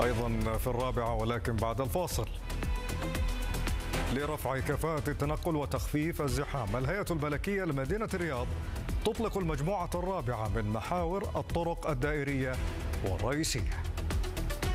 أيضا في الرابعة ولكن بعد الفاصل. لرفع كفاءة التنقل وتخفيف الزحام، الهيئة الملكية لمدينة الرياض تطلق المجموعة الرابعة من محاور الطرق الدائرية والرئيسية.